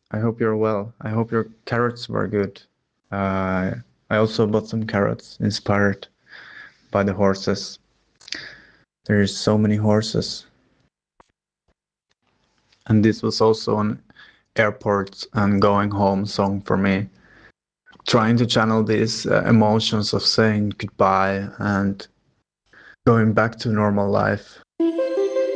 I hope you're well. I hope your carrots were good. Uh, I also bought some carrots inspired by the horses. There's so many horses. And this was also an airport and going home song for me. Trying to channel these emotions of saying goodbye and going back to normal life.